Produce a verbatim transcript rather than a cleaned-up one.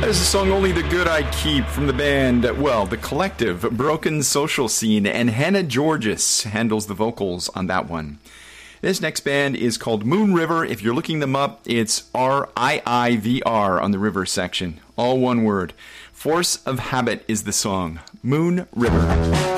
There's a song, Only the Good I Keep, from the band, well, the collective Broken Social Scene, and Hannah Georges handles the vocals on that one. This next band is called Moon River. If you're looking them up, it's R I I V R on the River section. All one word. Force of Habit is the song. Moon River.